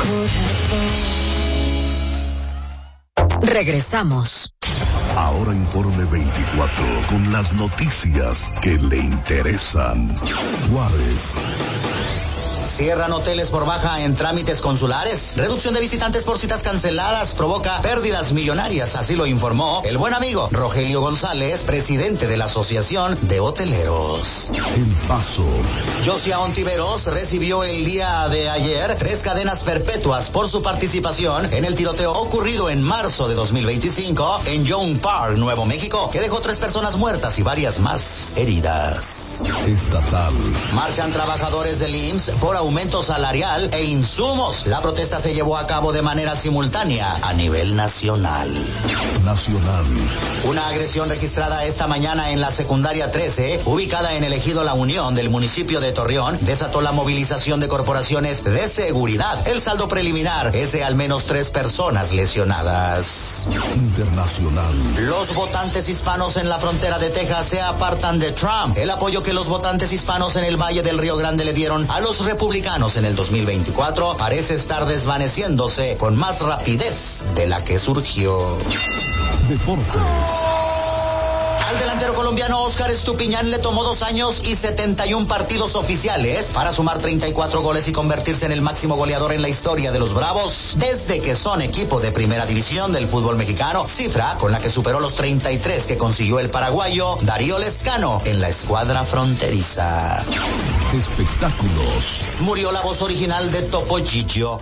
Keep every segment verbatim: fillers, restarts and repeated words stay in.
Regresamos. Ahora Informe veinticuatro, con las noticias que le interesan. Juárez. Cierran hoteles por baja en trámites consulares. Reducción de visitantes por citas canceladas provoca pérdidas millonarias, así lo informó el buen amigo Rogelio González, presidente de la Asociación de Hoteleros. El Paso. Josia Ontiveros recibió el día de ayer tres cadenas perpetuas por su participación en el tiroteo ocurrido en marzo de dos mil veinticinco en Young Park, Nuevo México, que dejó tres personas muertas y varias más heridas. Estatal. Marchan trabajadores del I M S S por aumento salarial e insumos. La protesta se llevó a cabo de manera simultánea a nivel nacional. Nacional. Una agresión registrada esta mañana en la secundaria trece, ubicada en el ejido La Unión del municipio de Torreón, desató la movilización de corporaciones de seguridad. El saldo preliminar es de al menos tres personas lesionadas. Internacional. Los votantes hispanos en la frontera de Texas se apartan de Trump. El apoyo que los votantes hispanos en el Valle del Río Grande le dieron a los republicanos en el dos mil veinticuatro parece estar desvaneciéndose con más rapidez de la que surgió. Deportes. Al delantero colombiano Oscar Estupiñán le tomó dos años y setenta y un partidos oficiales para sumar treinta y cuatro goles y convertirse en el máximo goleador en la historia de los Bravos desde que son equipo de primera división del fútbol mexicano, cifra con la que superó los treinta y tres que consiguió el paraguayo Darío Lescano en la escuadra fronteriza. Espectáculos. Murió la voz original de Topo Gigio.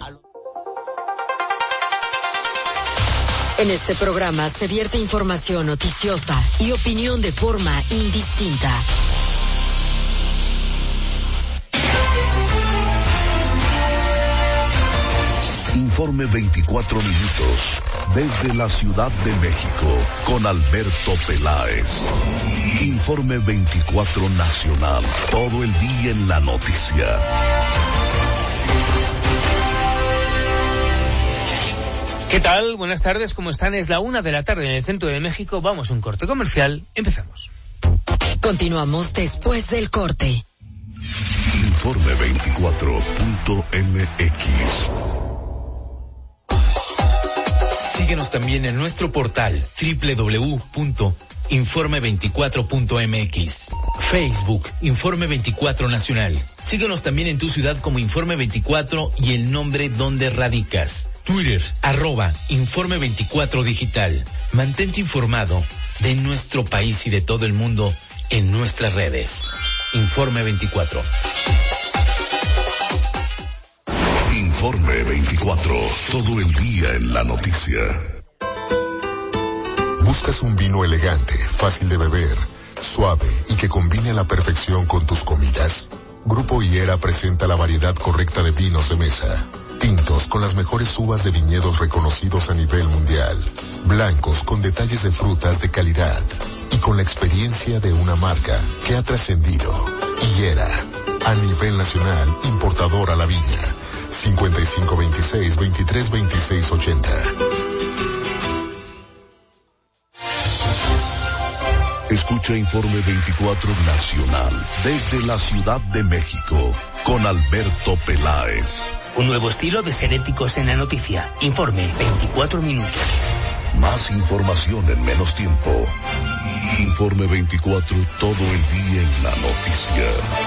En este programa se vierte información noticiosa y opinión de forma indistinta. Informe veinticuatro minutos, desde la Ciudad de México, con Alberto Peláez. Informe veinticuatro Nacional, todo el día en la noticia. ¿Qué tal? Buenas tardes, ¿cómo están? Es la una de la tarde en el centro de México. Vamos a un corte comercial. Empezamos. Continuamos después del corte. Informe veinticuatro punto m x. Síguenos también en nuestro portal doble u doble u doble u punto informe veinticuatro punto m x. Facebook, Informe veinticuatro Nacional. Síguenos también en tu ciudad como Informe veinticuatro y el nombre donde radicas. Twitter, arroba Informe veinticuatro Digital. Mantente informado de nuestro país y de todo el mundo en nuestras redes. Informe veinticuatro. Informe veinticuatro, todo el día en la noticia. ¿Buscas un vino elegante, fácil de beber, suave y que combine a la perfección con tus comidas? Grupo Higuera presenta la variedad correcta de vinos de mesa. Tintos con las mejores uvas de viñedos reconocidos a nivel mundial. Blancos con detalles de frutas de calidad. Y con la experiencia de una marca que ha trascendido. Higuera, a nivel nacional, importador a la viña. cincuenta y cinco veintiséis, veintitrés veintiséis ochenta. Escucha Informe veinticuatro Nacional, desde la Ciudad de México, con Alberto Peláez. Un nuevo estilo de ser éticos en la noticia. Informe veinticuatro minutos. Más información en menos tiempo. Informe veinticuatro, todo el día en la noticia.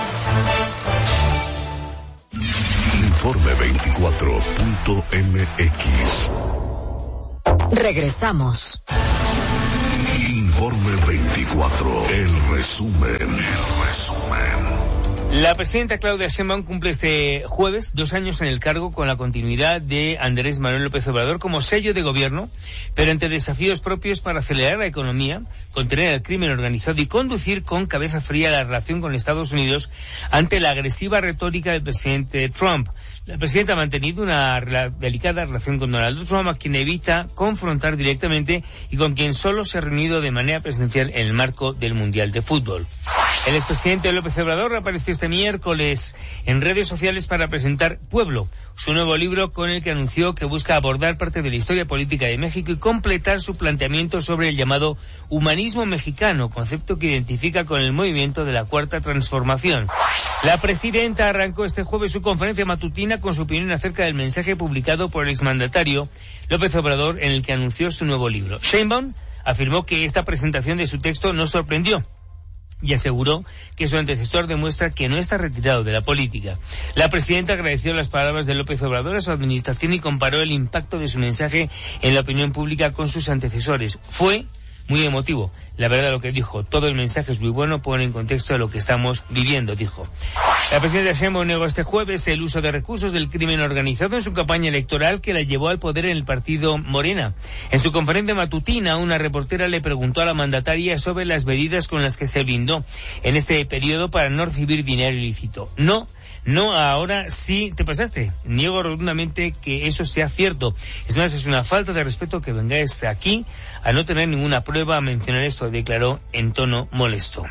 Informe veinticuatro punto m x. Regresamos. Informe veinticuatro, el resumen, el resumen. La presidenta Claudia Sheinbaum cumple este jueves dos años en el cargo con la continuidad de Andrés Manuel López Obrador como sello de gobierno, pero entre desafíos propios para acelerar la economía, contener el crimen organizado y conducir con cabeza fría la relación con Estados Unidos ante la agresiva retórica del presidente Trump. La presidenta ha mantenido una delicada relación con Donald Trump, a quien evita confrontar directamente y con quien solo se ha reunido de manera presencial en el marco del Mundial de Fútbol. El expresidente López Obrador apareció esta este miércoles en redes sociales para presentar Pueblo, su nuevo libro con el que anunció que busca abordar parte de la historia política de México y completar su planteamiento sobre el llamado humanismo mexicano, concepto que identifica con el movimiento de la Cuarta Transformación. La presidenta arrancó este jueves su conferencia matutina con su opinión acerca del mensaje publicado por el exmandatario López Obrador en el que anunció su nuevo libro. Sheinbaum afirmó que esta presentación de su texto no sorprendió y aseguró que su antecesor demuestra que no está retirado de la política. La presidenta agradeció las palabras de López Obrador a su administración y comparó el impacto de su mensaje en la opinión pública con sus antecesores. Fue muy emotivo. La verdad, lo que dijo, todo el mensaje es muy bueno, pone en contexto de lo que estamos viviendo, dijo. La presidenta Sheinbaum negó este jueves el uso de recursos del crimen organizado en su campaña electoral que la llevó al poder en el partido Morena. En su conferencia matutina, una reportera le preguntó a la mandataria sobre las medidas con las que se blindó en este periodo para no recibir dinero ilícito. No, no, ahora sí te pasaste. Niego rotundamente que eso sea cierto. Es más, es una falta de respeto que vengáis aquí a no tener ninguna prueba a mencionar esto, declaró en tono molesto.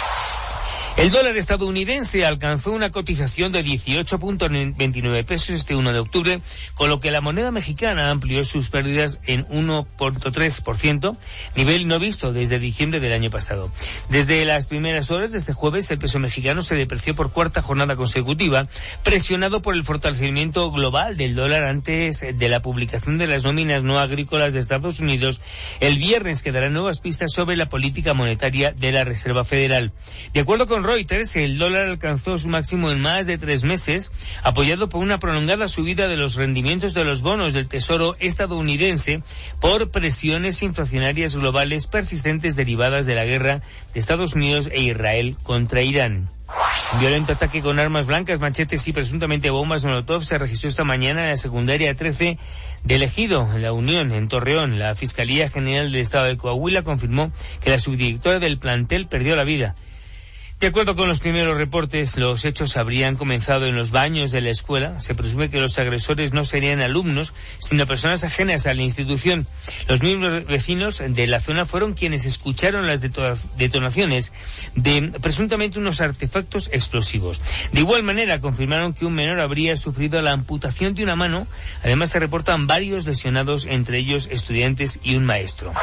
El dólar estadounidense alcanzó una cotización de dieciocho punto veintinueve pesos este uno de octubre, con lo que la moneda mexicana amplió sus pérdidas en uno punto tres por ciento, nivel no visto desde diciembre del año pasado. Desde las primeras horas de este jueves, el peso mexicano se depreció por cuarta jornada consecutiva, presionado por el fortalecimiento global del dólar antes de la publicación de las nóminas no agrícolas de Estados Unidos el viernes, que dará nuevas pistas sobre la política monetaria de la Reserva Federal. De acuerdo con Reuters, el dólar alcanzó su máximo en más de tres meses, apoyado por una prolongada subida de los rendimientos de los bonos del Tesoro estadounidense por presiones inflacionarias globales persistentes derivadas de la guerra de Estados Unidos e Israel contra Irán. Un violento ataque con armas blancas, machetes y presuntamente bombas Molotov se registró esta mañana en la secundaria trece del Ejido, en la Unión, en Torreón. La Fiscalía General del Estado de Coahuila confirmó que la subdirectora del plantel perdió la vida. De acuerdo con los primeros reportes, los hechos habrían comenzado en los baños de la escuela. Se presume que los agresores no serían alumnos, sino personas ajenas a la institución. Los mismos vecinos de la zona fueron quienes escucharon las detonaciones de presuntamente unos artefactos explosivos. De igual manera, confirmaron que un menor habría sufrido la amputación de una mano. Además, se reportan varios lesionados, entre ellos estudiantes y un maestro.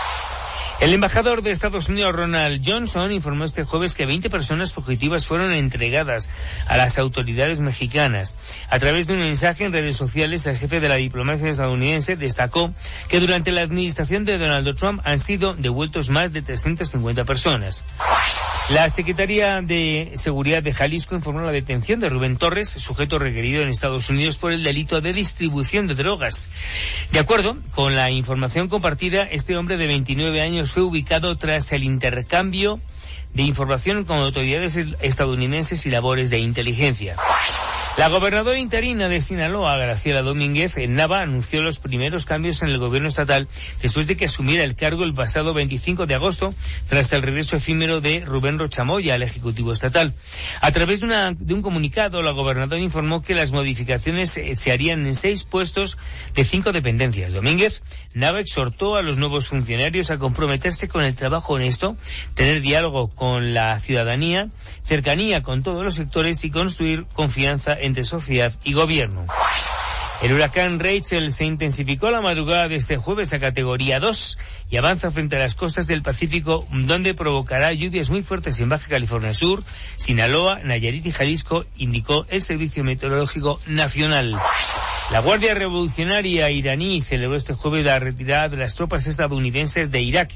El embajador de Estados Unidos, Ronald Johnson, informó este jueves que veinte personas fugitivas fueron entregadas a las autoridades mexicanas. A través de un mensaje en redes sociales, el jefe de la diplomacia estadounidense destacó que durante la administración de Donald Trump han sido devueltos más de trescientas cincuenta personas. La Secretaría de Seguridad de Jalisco informó la detención de Rubén Torres, sujeto requerido en Estados Unidos por el delito de distribución de drogas. De acuerdo con la información compartida, este hombre de veintinueve años fue ubicado tras el intercambio de información con autoridades estadounidenses y labores de inteligencia. La gobernadora interina de Sinaloa, Graciela Domínguez, en Nava, anunció los primeros cambios en el gobierno estatal después de que asumiera el cargo el pasado veinticinco de agosto, tras el regreso efímero de Rubén Rochamoya al Ejecutivo Estatal. A través de, una, de un comunicado, la gobernadora informó que las modificaciones se harían en seis puestos de cinco dependencias. Domínguez, Nava exhortó a los nuevos funcionarios a comprometerse con el trabajo honesto, tener diálogo con la ciudadanía, cercanía con todos los sectores y construir confianza entre sociedad y gobierno. El huracán Rachel se intensificó la madrugada de este jueves a categoría dos y avanza frente a las costas del Pacífico, donde provocará lluvias muy fuertes en Baja California Sur, Sinaloa, Nayarit y Jalisco, indicó el Servicio Meteorológico Nacional. La Guardia Revolucionaria iraní celebró este jueves la retirada de las tropas estadounidenses de Irak,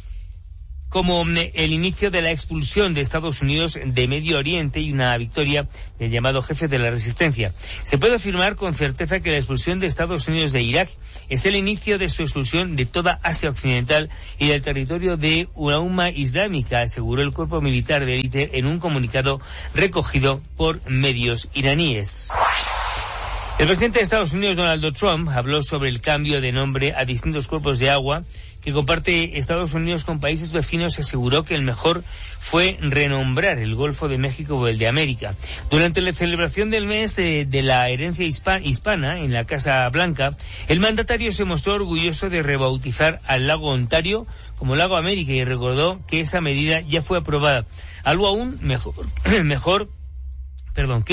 como el inicio de la expulsión de Estados Unidos de Medio Oriente y una victoria del llamado jefe de la resistencia. Se puede afirmar con certeza que la expulsión de Estados Unidos de Irak es el inicio de su expulsión de toda Asia Occidental y del territorio de una umma islámica, aseguró el cuerpo militar de élite en un comunicado recogido por medios iraníes. El presidente de Estados Unidos, Donald Trump, habló sobre el cambio de nombre a distintos cuerpos de agua que comparte Estados Unidos con países vecinos y aseguró que el mejor fue renombrar el Golfo de México o el de América. Durante la celebración del mes eh, de la herencia hispa- hispana en la Casa Blanca, el mandatario se mostró orgulloso de rebautizar al lago Ontario como Lago América y recordó que esa medida ya fue aprobada. Algo aún mejor, mejor perdón,